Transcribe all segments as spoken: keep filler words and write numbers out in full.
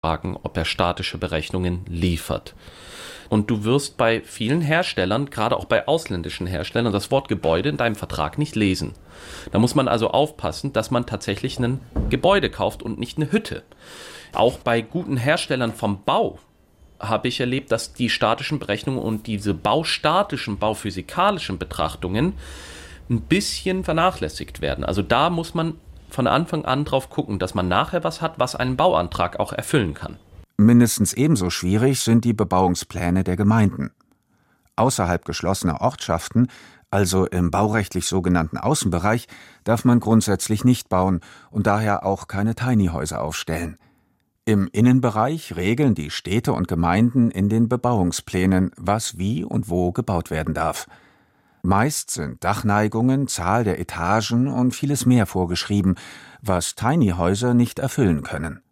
fragen, ob er statische Berechnungen liefert. Und du wirst bei vielen Herstellern, gerade auch bei ausländischen Herstellern, das Wort Gebäude in deinem Vertrag nicht lesen. Da muss man also aufpassen, dass man tatsächlich ein Gebäude kauft und nicht eine Hütte. Auch bei guten Herstellern vom Bau habe ich erlebt, dass die statischen Berechnungen und diese baustatischen, bauphysikalischen Betrachtungen ein bisschen vernachlässigt werden. Also da muss man von Anfang an drauf gucken, dass man nachher was hat, was einen Bauantrag auch erfüllen kann. Mindestens ebenso schwierig sind die Bebauungspläne der Gemeinden. Außerhalb geschlossener Ortschaften, also im baurechtlich sogenannten Außenbereich, darf man grundsätzlich nicht bauen und daher auch keine Tiny-Häuser aufstellen. Im Innenbereich regeln die Städte und Gemeinden in den Bebauungsplänen, was wie und wo gebaut werden darf. Meist sind Dachneigungen, Zahl der Etagen und vieles mehr vorgeschrieben, was Tiny-Häuser nicht erfüllen können.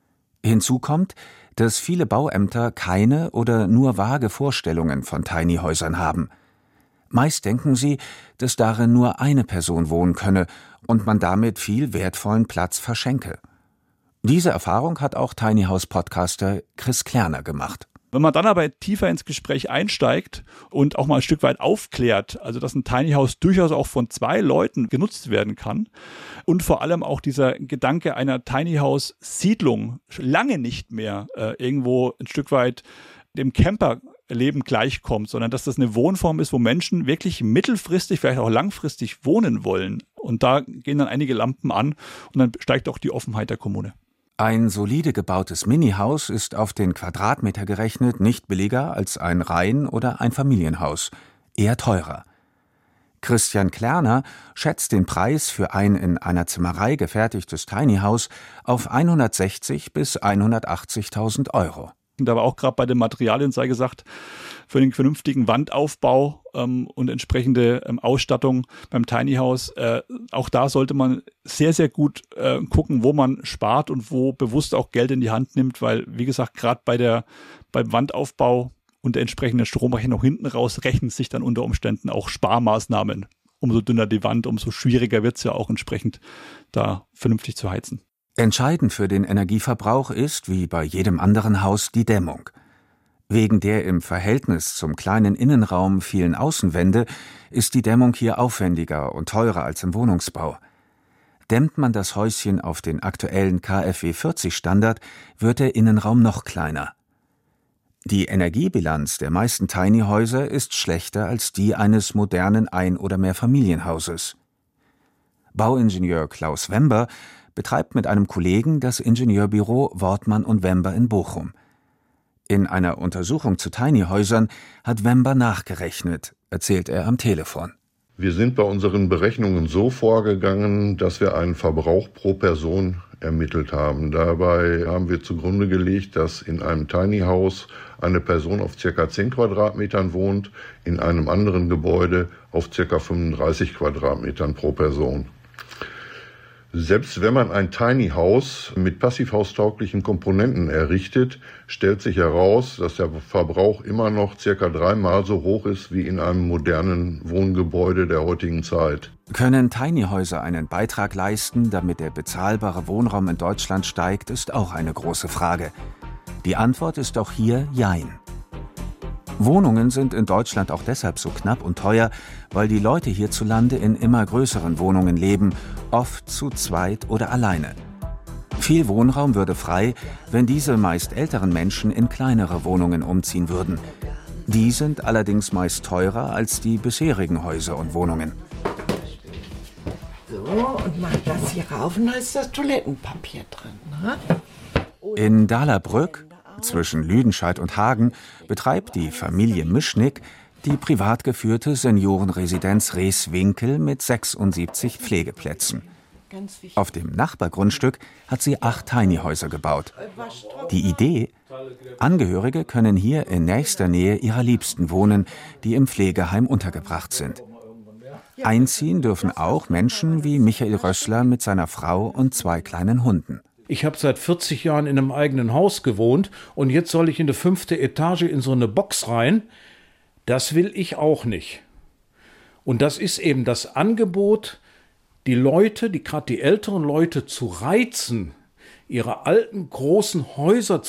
Hinzu kommt, dass viele Bauämter keine oder nur vage Vorstellungen von Tiny-Häusern haben. Meist denken sie, dass darin nur eine Person wohnen könne und man damit viel wertvollen Platz verschenke. Diese Erfahrung hat auch Tiny-House-Podcaster Chris Klerner gemacht. Wenn man dann aber tiefer ins Gespräch einsteigt und auch mal ein Stück weit aufklärt, also dass ein Tiny House durchaus auch von zwei Leuten genutzt werden kann und vor allem auch dieser Gedanke einer Tiny House Siedlung lange nicht mehr äh, irgendwo ein Stück weit dem Camperleben gleichkommt, sondern dass das eine Wohnform ist, wo Menschen wirklich mittelfristig, vielleicht auch langfristig wohnen wollen. Und da gehen dann einige Lampen an und dann steigt auch die Offenheit der Kommune. Ein solide gebautes Mini-Haus ist auf den Quadratmeter gerechnet nicht billiger als ein Reihen- oder ein Familienhaus, eher teurer. Christian Klerner schätzt den Preis für ein in einer Zimmerei gefertigtes Tiny-Haus auf hundertsechzigtausend bis hundertachtzigtausend Euro. Und aber auch gerade bei den Materialien sei gesagt, für den vernünftigen Wandaufbau ähm, und entsprechende ähm, Ausstattung beim Tiny House, äh, auch da sollte man sehr, sehr gut äh, gucken, wo man spart und wo bewusst auch Geld in die Hand nimmt, weil, wie gesagt, gerade bei der beim Wandaufbau und der entsprechenden Stromrechnung hinten raus rechnen sich dann unter Umständen auch Sparmaßnahmen. Umso dünner die Wand, umso schwieriger wird es ja auch entsprechend, da vernünftig zu heizen. Entscheidend für den Energieverbrauch ist, wie bei jedem anderen Haus, die Dämmung. Wegen der im Verhältnis zum kleinen Innenraum vielen Außenwände ist die Dämmung hier aufwendiger und teurer als im Wohnungsbau. Dämmt man das Häuschen auf den aktuellen K f W vierzig Standard, wird der Innenraum noch kleiner. Die Energiebilanz der meisten Tiny-Häuser ist schlechter als die eines modernen Ein- oder Mehrfamilienhauses. Bauingenieur Klaus Wember betreibt mit einem Kollegen das Ingenieurbüro Wortmann und Wember in Bochum. In einer Untersuchung zu Tiny-Häusern hat Wember nachgerechnet, erzählt er am Telefon. Wir sind bei unseren Berechnungen so vorgegangen, dass wir einen Verbrauch pro Person ermittelt haben. Dabei haben wir zugrunde gelegt, dass in einem Tiny House eine Person auf ca. zehn Quadratmetern wohnt, in einem anderen Gebäude auf ca. fünfunddreißig Quadratmetern pro Person. Selbst wenn man ein Tiny House mit passivhaustauglichen Komponenten errichtet, stellt sich heraus, dass der Verbrauch immer noch circa dreimal so hoch ist wie in einem modernen Wohngebäude der heutigen Zeit. Können Tiny-Häuser einen Beitrag leisten, damit der bezahlbare Wohnraum in Deutschland steigt, ist auch eine große Frage. Die Antwort ist auch hier Jein. Wohnungen sind in Deutschland auch deshalb so knapp und teuer, weil die Leute hierzulande in immer größeren Wohnungen leben, oft zu zweit oder alleine. Viel Wohnraum würde frei, wenn diese meist älteren Menschen in kleinere Wohnungen umziehen würden. Die sind allerdings meist teurer als die bisherigen Häuser und Wohnungen. So, und mach das hier rauf und da ist das Toilettenpapier drin. Ne? In Dahlerbrück, zwischen Lüdenscheid und Hagen, betreibt die Familie Mischnick die privat geführte Seniorenresidenz Reeswinkel mit sechsundsiebzig Pflegeplätzen. Auf dem Nachbargrundstück hat sie acht Tiny-Häuser gebaut. Die Idee: Angehörige können hier in nächster Nähe ihrer Liebsten wohnen, die im Pflegeheim untergebracht sind. Einziehen dürfen auch Menschen wie Michael Rössler mit seiner Frau und zwei kleinen Hunden. Ich habe seit vierzig Jahren in einem eigenen Haus gewohnt und jetzt soll ich in die fünfte Etage in so eine Box rein. Das will ich auch nicht. Und das ist eben das Angebot, die Leute, die gerade die älteren Leute zu reizen, ihre alten großen Häuser